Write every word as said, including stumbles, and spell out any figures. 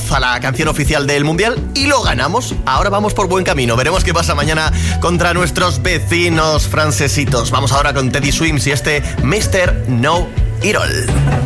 voz a la canción oficial del Mundial y lo ganamos. Ahora vamos por buen camino. Veremos qué pasa mañana contra nuestros vecinos francesitos. Vamos ahora con Teddy Swims y este mister Know It All.